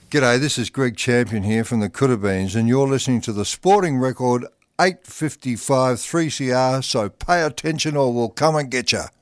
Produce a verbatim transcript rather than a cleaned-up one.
G'day, this is Greg Champion here from the Coulda Beans, and you're listening to the Sporting Record eight fifty-five three C R, so pay attention or we'll come and get you.